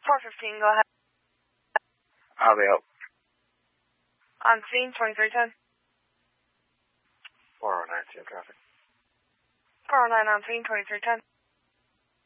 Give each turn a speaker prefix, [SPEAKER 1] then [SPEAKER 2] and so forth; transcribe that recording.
[SPEAKER 1] 415, go ahead.
[SPEAKER 2] I'll be out.
[SPEAKER 1] On scene, 2310.
[SPEAKER 2] 409, see traffic.
[SPEAKER 1] 409 on scene, 2310.